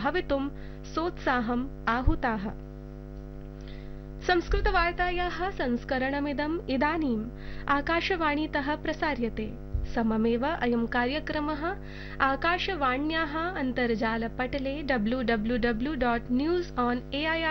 भवितुं सोत्साहम् आहुताः। संस्कृतवार्तायाः संस्करणमिदम् इदानीम् आकाशवाणीतः प्रसार्यते। सममेव अयं कार्यक्रमः आकाशवाण्याः अन्तर्जालपटले www.newsonair